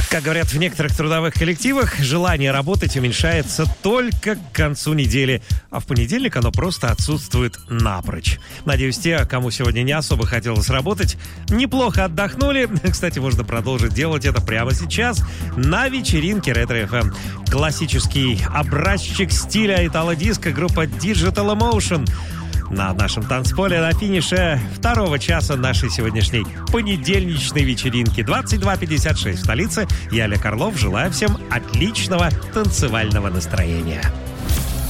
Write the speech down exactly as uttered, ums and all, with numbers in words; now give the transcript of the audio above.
Как говорят в некоторых трудовых коллективах, желание работать уменьшается только к концу недели, а в понедельник оно просто отсутствует напрочь. Надеюсь, те, кому сегодня не особо хотелось работать, неплохо отдохнули. Кстати, можно продолжить делать это прямо сейчас на вечеринке Ретро эф эм. Классический образчик стиля итало-диско группа Digital Emotion на нашем танцполе на финише второго часа нашей сегодняшней понедельничной вечеринки. двадцать два пятьдесят шесть в столице. Я, Олег Орлов, желаю всем отличного танцевального настроения.